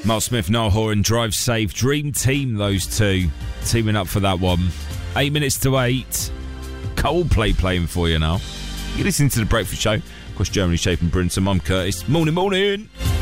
Mark Smith, Noel Horan, Drive Safe. Dream team, those two. Teaming up for that one. 8 minutes to 8. Coldplay playing for you now. You're listening to The Breakfast Show. Of course, Germany shaping Brinson. I'm Curtis. Morning, morning.